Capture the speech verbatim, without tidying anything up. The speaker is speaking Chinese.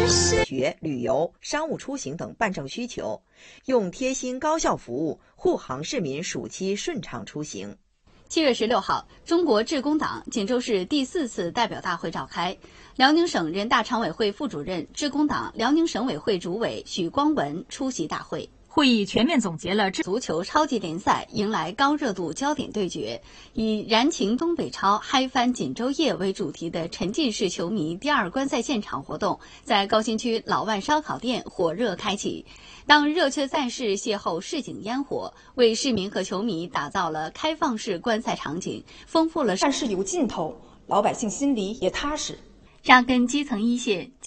学、旅游、商务出行等办证需求，用贴心高效服务护航市民暑期顺畅出行。 七月十六号，中国致公党锦州市第四次代表大会召开，辽宁省人大常委会副主任、致公党辽宁省委会主委许光文出席大会。 会议全面总结了足球超级联赛迎来高热度焦点对决，以“燃情东北超，嗨翻锦州夜”为主题的沉浸式球迷第二观赛现场活动在高新区老万烧烤店火热开启。当热血赛事邂逅市井烟火，为市民和球迷打造了开放式观赛场景，丰富了战事有尽头，老百姓心里也踏实。 扎根基层一线。